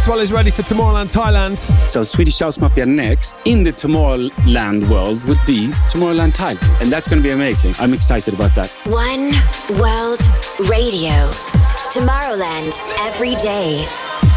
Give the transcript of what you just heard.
Maxwell is ready for Tomorrowland, Thailand. So Swedish House Mafia next in the Tomorrowland world would be Tomorrowland, Thailand. And that's going to be amazing. I'm excited about that. One World Radio. Tomorrowland every day.